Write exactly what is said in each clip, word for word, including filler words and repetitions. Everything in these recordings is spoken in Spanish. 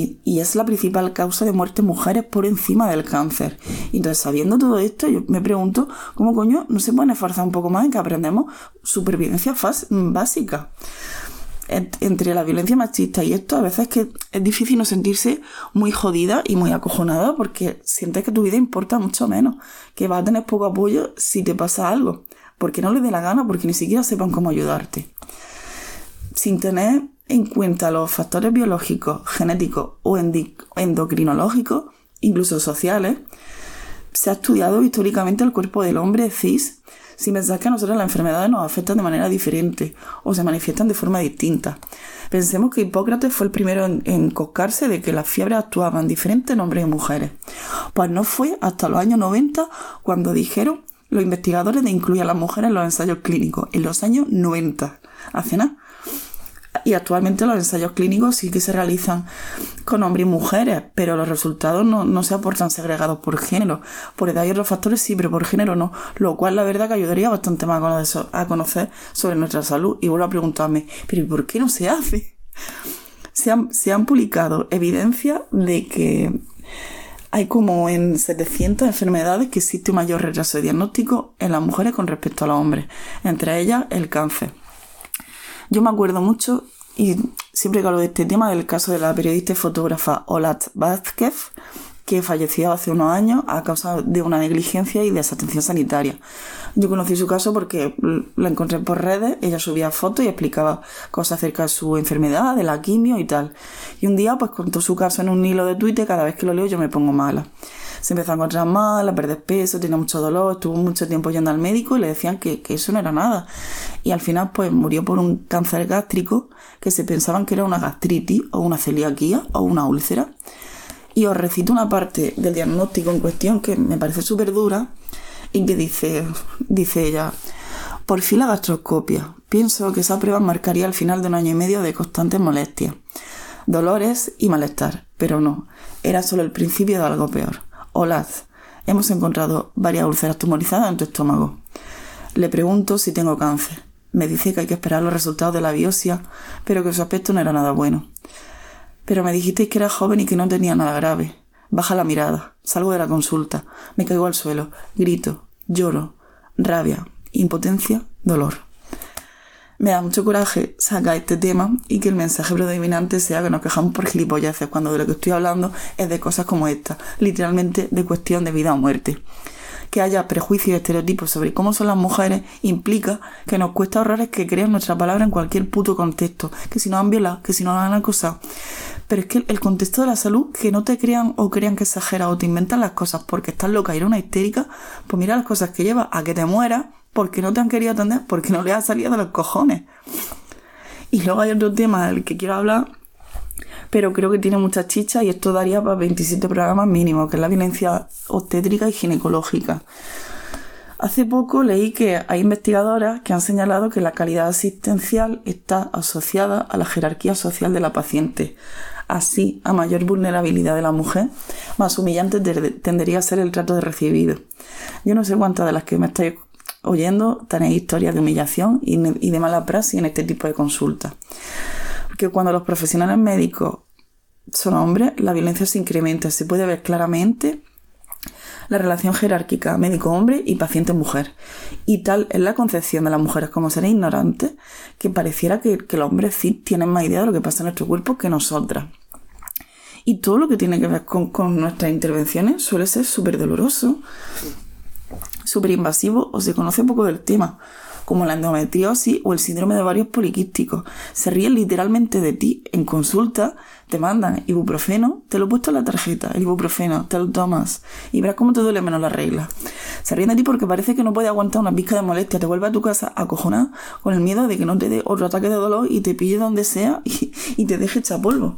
y es la principal causa de muerte en mujeres por encima del cáncer. Y entonces, sabiendo todo esto, yo me pregunto cómo coño no se pueden esforzar un poco más en que aprendemos supervivencia básica. Entre la violencia machista y esto, a veces es que es difícil no sentirse muy jodida y muy acojonada porque sientes que tu vida importa mucho menos, que vas a tener poco apoyo si te pasa algo, porque no les dé la gana, porque ni siquiera sepan cómo ayudarte. Sin tener en cuenta los factores biológicos, genéticos o endocrinológicos, incluso sociales, se ha estudiado históricamente el cuerpo del hombre cis sin pensar que a nosotros las enfermedades nos afectan de manera diferente o se manifiestan de forma distinta. Pensemos que Hipócrates fue el primero en, en coscarse de que las fiebres actuaban diferentes en hombres y mujeres. Pues no fue hasta los años noventa cuando dijeron los investigadores de incluir a las mujeres en los ensayos clínicos. En los años noventa, hace nada. Y actualmente los ensayos clínicos sí que se realizan con hombres y mujeres, pero los resultados no, no se aportan segregados por género. Por edad y otros factores sí, pero por género no. Lo cual la verdad que ayudaría bastante más a conocer, a conocer sobre nuestra salud. Y vuelvo a preguntarme, ¿pero por qué no se hace? Se han, se han publicado evidencias de que hay como en setecientas enfermedades que existe un mayor retraso de diagnóstico en las mujeres con respecto a los hombres. Entre ellas el cáncer. Yo me acuerdo mucho, y siempre que hablo de este tema, del caso de la periodista y fotógrafa Olat Vázquez, que falleció hace unos años a causa de una negligencia y desatención sanitaria. Yo conocí su caso porque la encontré por redes, ella subía fotos y explicaba cosas acerca de su enfermedad, de la quimio y tal. Y un día pues contó su caso en un hilo de Twitter, cada vez que lo leo yo me pongo mala. Se empezó a encontrar mal, a perder peso, tenía mucho dolor, estuvo mucho tiempo yendo al médico y le decían que, que eso no era nada. Y al final pues murió por un cáncer gástrico que se pensaban que era una gastritis o una celiaquía o una úlcera. Y os recito una parte del diagnóstico en cuestión que me parece súper dura y que dice, dice ella: por fin la gastroscopia. Pienso que esa prueba marcaría el final de un año y medio de constantes molestias, dolores y malestar, pero no, era solo el principio de algo peor. Hola, hemos encontrado varias úlceras tumorizadas en tu estómago. Le pregunto si tengo cáncer. Me dice que hay que esperar los resultados de la biopsia, pero que su aspecto no era nada bueno. Pero me dijisteis que era joven y que no tenía nada grave. Baja la mirada, salgo de la consulta, me caigo al suelo, grito, lloro, rabia, impotencia, dolor. Me da mucho coraje sacar este tema y que el mensaje predominante sea que nos quejamos por gilipolleces, cuando de lo que estoy hablando es de cosas como esta, literalmente de cuestión de vida o muerte. Que haya prejuicios y estereotipos sobre cómo son las mujeres implica que nos cuesta horrores que crean nuestra palabra en cualquier puto contexto, que si nos han violado, que si nos han acosado. Pero es que el contexto de la salud, que no te crean o crean que exageras o te inventan las cosas porque estás loca y eres una histérica, pues mira las cosas que lleva a que te mueras porque no te han querido atender, porque no les ha salido de los cojones. Y luego hay otro tema del que quiero hablar, pero creo que tiene mucha chicha y esto daría para veintisiete programas mínimo, que es la violencia obstétrica y ginecológica. Hace poco leí que hay investigadoras que han señalado que la calidad asistencial está asociada a la jerarquía social de la paciente. Así, a mayor vulnerabilidad de la mujer, más humillante tendería a ser el trato de recibido. Yo no sé cuántas de las que me estáis oyendo tenéis historias de humillación y de mala praxis en este tipo de consultas. Porque cuando los profesionales médicos son hombres, la violencia se incrementa. Se puede ver claramente la relación jerárquica médico-hombre y paciente-mujer. Y tal es la concepción de las mujeres como seres ignorantes que pareciera que, que los hombres sí tienen más idea de lo que pasa en nuestro cuerpo que nosotras. Y todo lo que tiene que ver con, con nuestras intervenciones suele ser súper doloroso, súper invasivo o se conoce poco del tema, como la endometriosis o el síndrome de ovarios poliquísticos. Se ríen literalmente de ti. En consulta te mandan ibuprofeno, te lo he puesto en la tarjeta, el ibuprofeno, te lo tomas y verás cómo te duele menos la regla. Se ríen de ti porque parece que no puedes aguantar una pizca de molestia. Te vuelves a tu casa acojonada con el miedo de que no te dé otro ataque de dolor y te pille donde sea y, y te deje hecha polvo.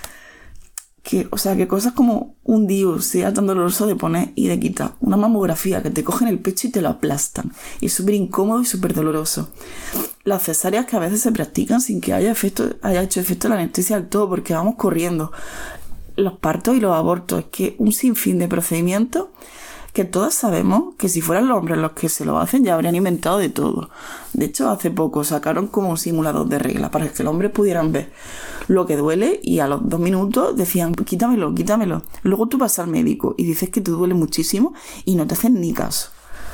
Que, o sea, que cosas como un D I U sea tan doloroso de poner y de quitar. Una mamografía que te cogen el pecho y te lo aplastan. Y es súper incómodo y súper doloroso. Las cesáreas que a veces se practican sin que haya, efecto, haya hecho efecto la anestesia del todo, porque vamos corriendo. Los partos y los abortos. Es que un sinfín de procedimientos que todas sabemos que si fueran los hombres los que se lo hacen ya habrían inventado de todo. De hecho, hace poco sacaron como un simulador de regla para que los hombres pudieran ver lo que duele, y a los dos minutos decían, quítamelo, quítamelo. Luego tú vas al médico y dices que te duele muchísimo y no te hacen ni caso.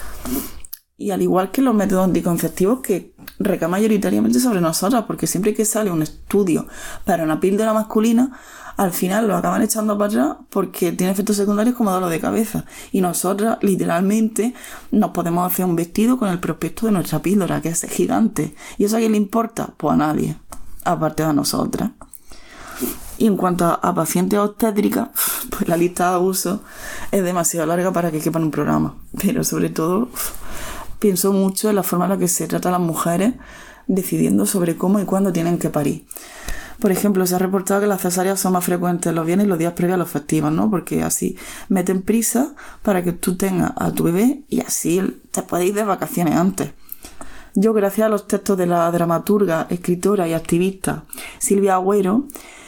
Y al igual que los métodos anticonceptivos que recaen mayoritariamente sobre nosotras, porque siempre que sale un estudio para una píldora masculina, al final lo acaban echando para atrás porque tiene efectos secundarios como dolor de cabeza. Y nosotras, literalmente, nos podemos hacer un vestido con el prospecto de nuestra píldora, que es gigante. ¿Y eso a quién le importa? Pues a nadie, aparte de a nosotras. Y en cuanto a, a pacientes obstétricas, pues la lista de abusos es demasiado larga para que quepa en un programa. Pero sobre todo, pienso mucho en la forma en la que se trata a las mujeres decidiendo sobre cómo y cuándo tienen que parir. Por ejemplo, se ha reportado que las cesáreas son más frecuentes los viernes y los días previos a los festivos, ¿no? Porque así meten prisa para que tú tengas a tu bebé y así te puedes ir de vacaciones antes. Yo, gracias a los textos de la dramaturga, escritora y activista Silvia Agüero,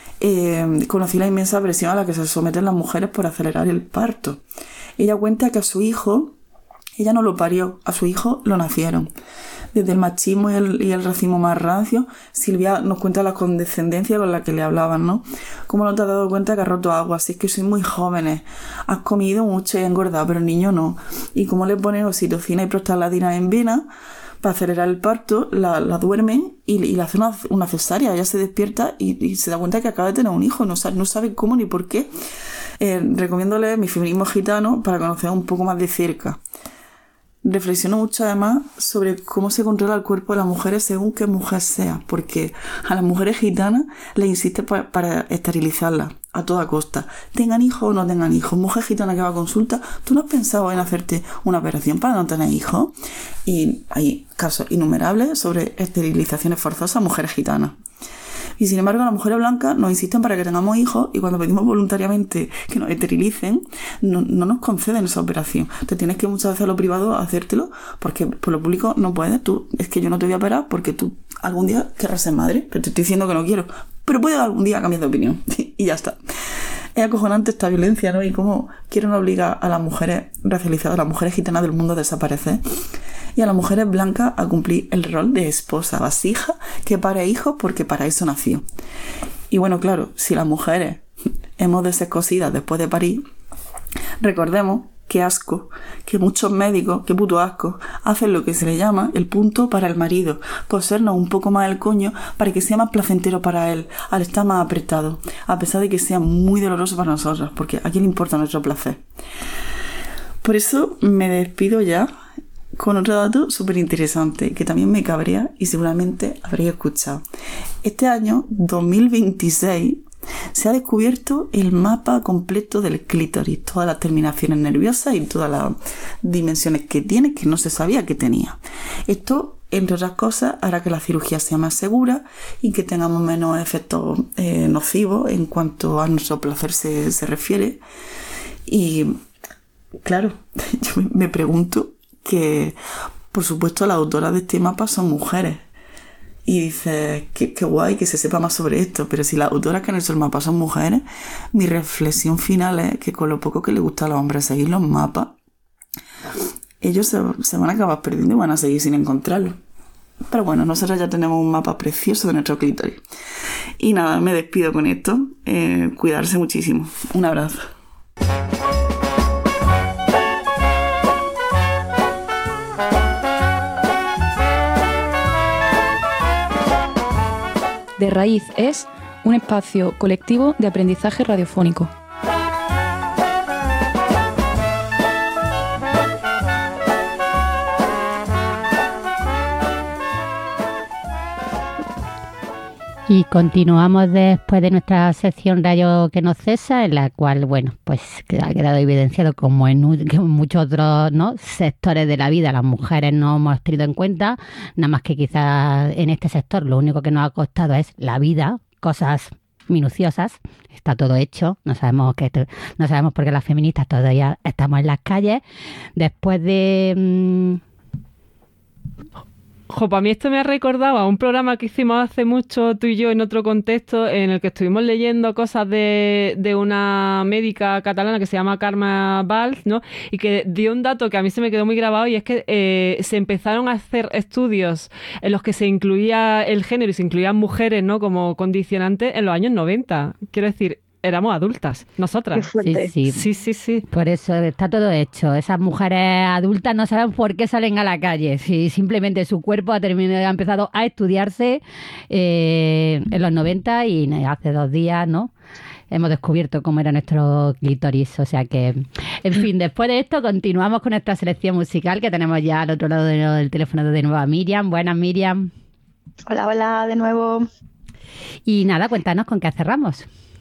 eh, conocí la inmensa presión a la que se someten las mujeres por acelerar el parto. Ella cuenta que a su hijo, ella no lo parió, a su hijo lo nacieron. Desde el machismo y el, y el racismo más rancio, Silvia nos cuenta la condescendencia con la que le hablaban, ¿no? ¿Cómo no te has dado cuenta que has roto agua? Si es que sois muy jóvenes, has comido mucho y has engordado, pero el niño no. Y cómo le ponen oxitocina y prostaglandina en vena para acelerar el parto, la, la duermen y, y le hacen una, una cesárea. Ella se despierta y, y se da cuenta que acaba de tener un hijo, no sabe, no sabe cómo ni por qué. Eh, recomiendo leer Mi feminismo gitano para conocer un poco más de cerca. Reflexiono mucho además sobre cómo se controla el cuerpo de las mujeres según qué mujer sea, porque a las mujeres gitanas les insiste para, para esterilizarlas a toda costa. Tengan hijos o no tengan hijos. Mujer gitana que va a consulta, ¿tú no has pensado en hacerte una operación para no tener hijos? Y hay casos innumerables sobre esterilizaciones forzosas a mujeres gitanas. Y sin embargo, las mujeres blancas nos insisten para que tengamos hijos y cuando pedimos voluntariamente que nos esterilicen, no, no nos conceden esa operación. Te tienes que muchas veces a lo privado a hacértelo porque por lo público no puedes. Tú, es que yo no te voy a operar porque tú algún día querrás ser madre, pero te estoy diciendo que no quiero. Pero puede algún día cambiar de opinión y ya está. Es acojonante esta violencia, ¿no? Y cómo quieren obligar a las mujeres racializadas, a las mujeres gitanas del mundo a desaparecer y a las mujeres blancas a cumplir el rol de esposa, vasija, que pare hijos porque para eso nació. Y bueno, claro, si las mujeres hemos de ser cosidas después de parir, recordemos qué asco, que muchos médicos, qué puto asco, hacen lo que se le llama el punto para el marido, cosernos un poco más el coño para que sea más placentero para él, al estar más apretado, a pesar de que sea muy doloroso para nosotros, porque a quién le importa nuestro placer. Por eso me despido ya con otro dato súper interesante que también me cabrea y seguramente habréis escuchado. Este año, dos mil veintiséis, se ha descubierto el mapa completo del clítoris, todas las terminaciones nerviosas y todas las dimensiones que tiene que no se sabía que tenía. Esto, entre otras cosas, hará que la cirugía sea más segura y que tengamos menos efectos eh, nocivos en cuanto a nuestro placer se, se refiere. Y claro, yo me pregunto que, por supuesto, las autoras de este mapa son mujeres. Y dices, qué, qué guay que se sepa más sobre esto, pero si las autoras que han hecho el mapa son mujeres, mi reflexión final es que con lo poco que les gusta a los hombres seguir los mapas, ellos se, se van a acabar perdiendo y van a seguir sin encontrarlo. Pero bueno, nosotros ya tenemos un mapa precioso de nuestro clítoris. Y nada, me despido con esto. Eh, cuidarse muchísimo. Un abrazo. De Raíz es un espacio colectivo de aprendizaje radiofónico. Y continuamos después de nuestra sección Rayo que no cesa, en la cual, bueno, pues ha quedado evidenciado como en, en muchos otros, ¿no?, sectores de la vida las mujeres no hemos tenido en cuenta, nada más que quizás en este sector lo único que nos ha costado es la vida, cosas minuciosas, está todo hecho, no sabemos que no sabemos por qué las feministas todavía estamos en las calles, después de... Mmm, Jo, para mí esto me ha recordado a un programa que hicimos hace mucho tú y yo en otro contexto, en el que estuvimos leyendo cosas de, de una médica catalana que se llama Carme Valls, ¿no? Y que dio un dato que a mí se me quedó muy grabado, y es que eh, se empezaron a hacer estudios en los que se incluía el género y se incluían mujeres, ¿no?, como condicionante en los años noventa. Quiero decir, éramos adultas, nosotras. Sí, sí. Sí, sí, sí. Por eso está todo hecho. Esas mujeres adultas no saben por qué salen a la calle. Si simplemente su cuerpo ha terminado, ha empezado a estudiarse eh, en los noventa, y hace dos días, ¿no?, hemos descubierto cómo era nuestro clítoris. O sea que, en fin, después de esto continuamos con nuestra selección musical, que tenemos ya al otro lado del teléfono de nuevo a Miriam. Buenas, Miriam. Hola, hola, de nuevo. Y nada, cuéntanos con qué cerramos.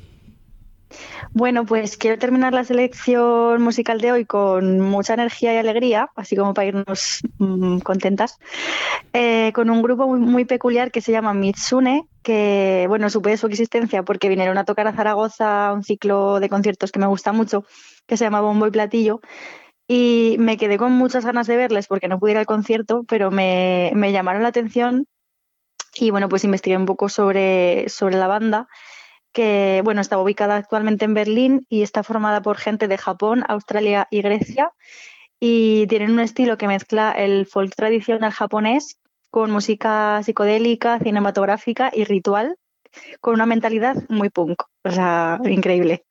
Bueno, pues quiero terminar la selección musical de hoy con mucha energía y alegría, así como para irnos mmm, contentas, eh, con un grupo muy, muy peculiar que se llama Mitsune, que, bueno, supe su existencia porque vinieron a tocar a Zaragoza un ciclo de conciertos que me gusta mucho, que se llama Bombo y Platillo, y me quedé con muchas ganas de verles porque no pude ir al concierto, pero me, me llamaron la atención y, bueno, pues investigué un poco sobre, sobre la banda, que, bueno, está ubicada actualmente en Berlín y está formada por gente de Japón, Australia y Grecia, y tienen un estilo que mezcla el folk tradicional japonés con música psicodélica, cinematográfica y ritual, con una mentalidad muy punk, o sea, increíble.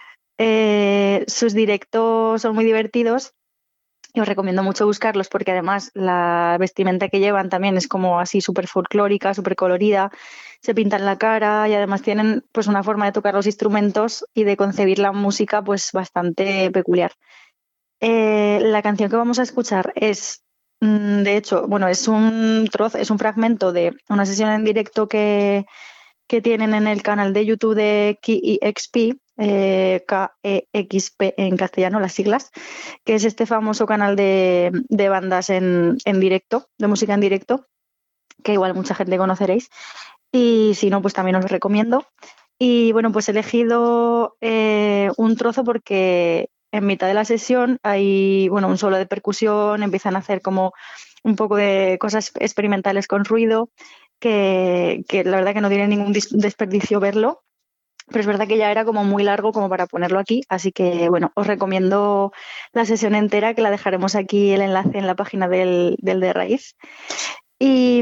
Eh, sus directos son muy divertidos y os recomiendo mucho buscarlos porque además la vestimenta que llevan también es como así súper folclórica, súper colorida, se pintan la cara y además tienen pues una forma de tocar los instrumentos y de concebir la música pues bastante peculiar. Eh, la canción que vamos a escuchar es, de hecho, bueno, es un trozo, es un fragmento de una sesión en directo que, que tienen en el canal de YouTube de K E X P, eh, K E X P en castellano, las siglas, que es este famoso canal de, de bandas en, en directo, de música en directo, que igual mucha gente conoceréis. Y si no, pues también os lo recomiendo. Y bueno, pues he elegido eh, un trozo porque en mitad de la sesión hay, bueno, un solo de percusión, empiezan a hacer como un poco de cosas experimentales con ruido, que, que la verdad que no tiene ningún desperdicio verlo, pero es verdad que ya era como muy largo como para ponerlo aquí, así que bueno, os recomiendo la sesión entera, que la dejaremos aquí el enlace en la página del, del de Raíz. Y...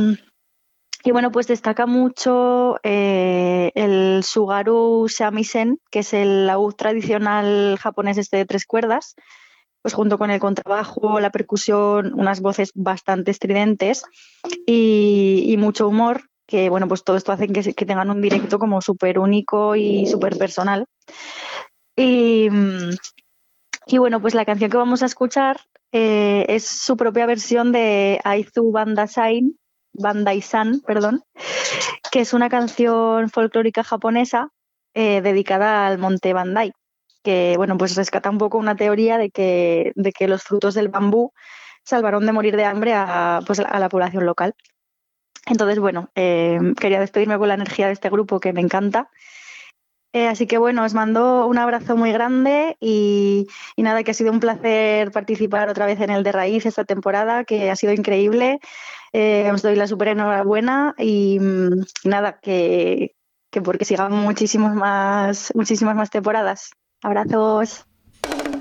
Y bueno, pues destaca mucho eh, el Sugaru Shamisen, que es el laúd tradicional japonés este de tres cuerdas, pues junto con el contrabajo, la percusión, unas voces bastante estridentes y, y mucho humor, que bueno, pues todo esto hace que, que tengan un directo como súper único y súper personal. Y, y bueno, pues la canción que vamos a escuchar eh, es su propia versión de Aizu Bandai Bandai-san, perdón, que es una canción folclórica japonesa eh, dedicada al monte Bandai, que bueno, pues rescata un poco una teoría de que, de que los frutos del bambú salvaron de morir de hambre a, pues, a la población local. Entonces, bueno, eh, quería despedirme con la energía de este grupo que me encanta. Eh, así que bueno, os mando un abrazo muy grande y, y nada, que ha sido un placer participar otra vez en el de Raíz esta temporada, que ha sido increíble. Eh, os doy la súper enhorabuena y, y nada, que, que porque sigan muchísimos más, muchísimas más temporadas. Abrazos.